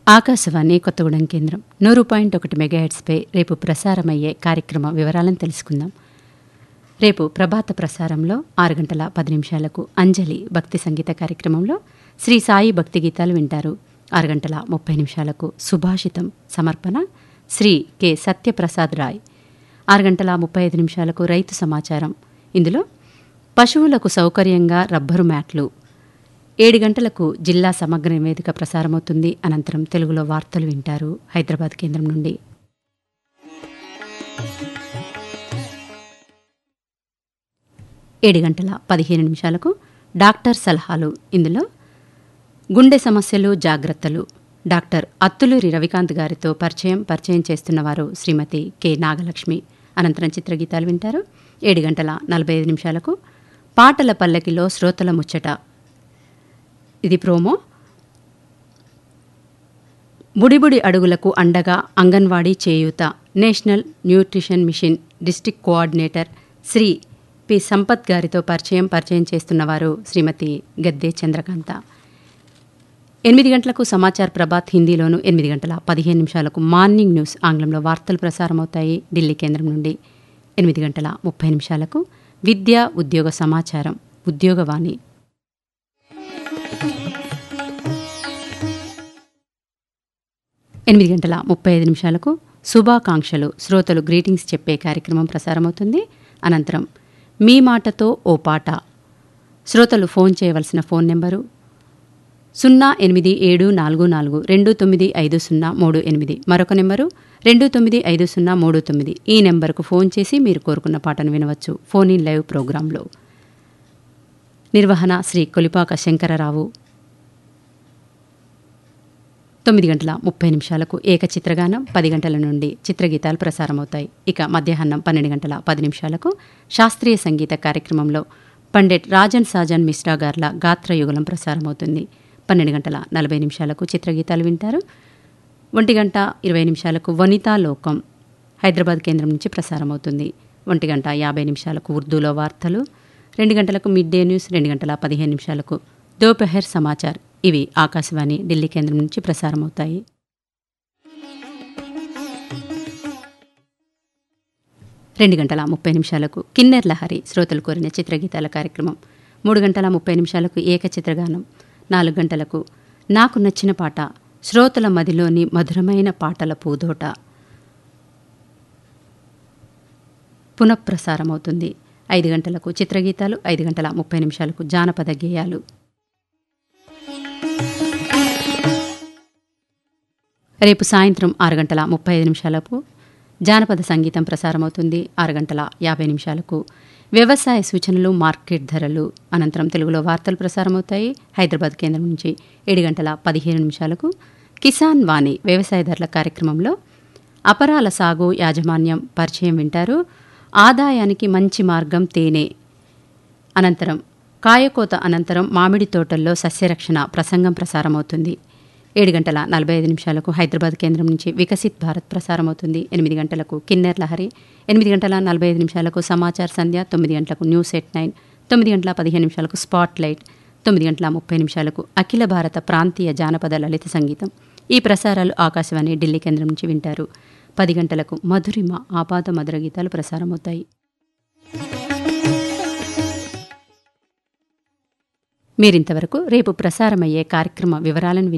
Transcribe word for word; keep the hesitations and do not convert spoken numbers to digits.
ఆకాశవాణి కొత్తగూడెం కేంద్రం నూరు పాయింట్ ఒకటి మెగాహెట్స్పై రేపు ప్రసారమయ్యే కార్యక్రమ వివరాలను తెలుసుకుందాం. రేపు ప్రభాత ప్రసారంలో ఆరు గంటల పది నిమిషాలకు అంజలి భక్తి సంగీత కార్యక్రమంలో శ్రీ సాయి భక్తి గీతాలు వింటారు. ఆరు గంటల ముప్పై నిమిషాలకు సుభాషితం సమర్పణ శ్రీ కె సత్యప్రసాద్ రాయ్. ఆరు గంటల ముప్పై ఐదు నిమిషాలకు రైతు సమాచారం. ఇందులో పశువులకు సౌకర్యంగా రబ్బరు మ్యాట్లు. ఏడు గంటలకు జిల్లా సమగ్ర నివేదిక ప్రసారమవుతుంది. అనంతరం తెలుగులో వార్తలు వింటారు హైదరాబాద్ కేంద్రం నుండి. ఏడు గంటల పదిహేను నిమిషాలకు డాక్టర్ సలహాలు. ఇందులో గుండె సమస్యలు జాగ్రత్తలు డాక్టర్ అత్తులూరి రవికాంత్ గారితో పరిచయం పరిచయం చేస్తున్నవారు శ్రీమతి కె నాగలక్ష్మి. అనంతరం చిత్రగీతాలు వింటారు. ఏడు గంటల నలభై ఐదు నిమిషాలకు పాటల పల్లకిలో శ్రోతల ముచ్చట. ఇది ప్రోమో. బుడిబుడి అడుగులకు అండగా అంగన్వాడీ చేయూత national nutrition mission district coordinator Shri P Sampath గారితో పరిచయం పరిచయం చేస్తున్నవారు శ్రీమతి గద్దే చంద్రకాంత. ఎనిమిది గంటలకు సమాచార్ ప్రభాత్ హిందీలోను, ఎనిమిది గంటల పదిహేను నిమిషాలకు మార్నింగ్ న్యూస్ ఆంగ్లంలో వార్తలు ప్రసారమవుతాయి ఢిల్లీ కేంద్రం నుండి. ఎనిమిది గంటల ముప్పై నిమిషాలకు విద్యా ఉద్యోగ సమాచారం ఉద్యోగవాణి. ఎనిమిది గంటల ముప్పై ఐదు నిమిషాలకు శుభాకాంక్షలు శ్రోతలు గ్రీటింగ్స్ చెప్పే కార్యక్రమం ప్రసారమవుతుంది. అనంతరం మీ మాటతో ఓ పాట. శ్రోతలు ఫోన్ చేయవలసిన ఫోన్ నెంబరు సున్నా ఎనిమిది ఏడు నాలుగు నాలుగు రెండు తొమ్మిది ఐదు సున్నా మూడు ఎనిమిది. మరొక నెంబరు రెండు తొమ్మిది ఐదు సున్నా మూడు తొమ్మిది. ఈ నెంబర్కు ఫోన్ చేసి మీరు కోరుకున్న పాటను వినవచ్చు ఫోన్ ఇన్ లైవ్ ప్రోగ్రాంలో. నిర్వహణ శ్రీ కొలిపాక శంకరరావు. తొమ్మిది గంటల ముప్పై నిమిషాలకు ఏక చిత్రగానం, పది గంటల నుండి చిత్రగీతాలు ప్రసారమవుతాయి. ఇక మధ్యాహ్నం పన్నెండు గంటల పది నిమిషాలకు శాస్త్రీయ సంగీత కార్యక్రమంలో పండిట్ రాజన్ సాజన్ మిశ్రా గార్ల గాత్రయుగలం ప్రసారమవుతుంది. పన్నెండు గంటల నలభై నిమిషాలకు చిత్రగీతాలు వింటారు. ఒంటి గంట ఇరవై నిమిషాలకు వనితా లోకం హైదరాబాద్ కేంద్రం నుంచి ప్రసారమవుతుంది. ఒంటి గంట యాభై నిమిషాలకు ఉర్దూలో వార్తలు, రెండు గంటలకు మిడ్ డే న్యూస్, రెండు గంటల పదిహేను నిమిషాలకు దోపహర్ సమాచార్. ఇవి ఆకాశవాణి ఢిల్లీ కేంద్రం నుంచి ప్రసారమవుతాయి. రెండు గంటల ముప్పై నిమిషాలకు కిన్నెర్ లహరి శ్రోతలు కోరిన చిత్రగీతాల కార్యక్రమం. మూడు గంటల ముప్పై నిమిషాలకు ఏక చిత్రగానం. నాలుగు గంటలకు నాకు నచ్చిన పాట శ్రోతల మదిలోని మధురమైన పాటల పూదోట పునఃప్రసారమవుతుంది. ఐదు గంటలకు చిత్రగీతాలు, ఐదు గంటల ముప్పై నిమిషాలకు జానపద గేయాలు. రేపు సాయంత్రం ఆరు గంటల ముప్పై ఐదు నిమిషాలకు జానపద సంగీతం ప్రసారమవుతుంది. ఆరు గంటల యాభై నిమిషాలకు వ్యవసాయ సూచనలు, మార్కెట్ ధరలు. అనంతరం తెలుగులో వార్తలు ప్రసారమవుతాయి హైదరాబాద్ కేంద్రం నుంచి. ఏడు గంటల పదిహేను నిమిషాలకు కిసాన్ వాణి వ్యవసాయ ధరల కార్యక్రమంలో అపరాల సాగు యాజమాన్యం పరిచయం వింటారు. ఆదాయానికి మంచి మార్గం తేనె. అనంతరం కాయకోత అనంతరం మామిడి తోటల్లో సస్యరక్షణ ప్రసంగం ప్రసారమవుతుంది. ఏడు గంటల నలభై ఐదు నిమిషాలకు హైదరాబాద్ కేంద్రం నుంచి వికసిత్ భారత్ ప్రసారమవుతుంది. ఎనిమిది గంటలకు కిన్నెర్ లహరి, ఎనిమిది గంటల నలభై ఐదు నిమిషాలకు సమాచార్ సంధ్య, తొమ్మిది గంటలకు న్యూస్ ఎట్ నైన్, తొమ్మిది గంటల పదిహేను నిమిషాలకు స్పాట్ లైట్, తొమ్మిది గంటల ముప్పై నిమిషాలకు అఖిల భారత ప్రాంతీయ జానపద లలిత సంగీతం. ఈ ప్రసారాలు ఆకాశవాణి ఢిల్లీ కేంద్రం నుంచి వింటారు. పది గంటలకు మధురిమ ఆపాత మధుర గీతాలు ప్రసారమవుతాయి. మీరింతవరకు రేపు ప్రసారమయ్యే కార్యక్రమ వివరాలను